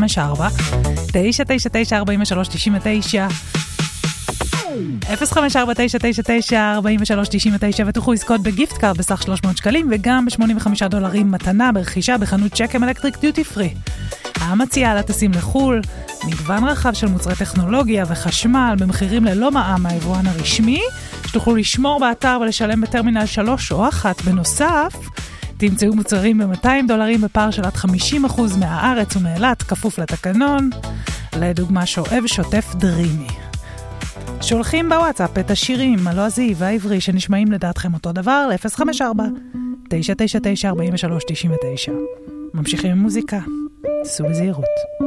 054 999 43 99 054-999-4399 ותוכלו לזכות בגיפט קארד בסך 300 שקלים וגם ב$85 מתנה ברכישה בחנות צ'קם אלקטריק דיוטי פרי. המציעה לטסים לחול, מגוון רחב של מוצרי טכנולוגיה וחשמל במחירים ללא מע"מ מהיבואן הרשמי, שתוכלו לשמור באתר ולשלם בטרמינל 3 או 1. בנוסף, תמצאו מוצרים ב$200 בפער של עד 50% מהארץ ומאילת, כפוף לתקנון, לדוגמה שואב שוטף דרימי. שולחים בוואטסאפ את השירים הלועזי והעברי שנשמעים לדעתכם אותו דבר ל-054-999-4399. ממשיכים עם מוזיקה, סעו בזהירות.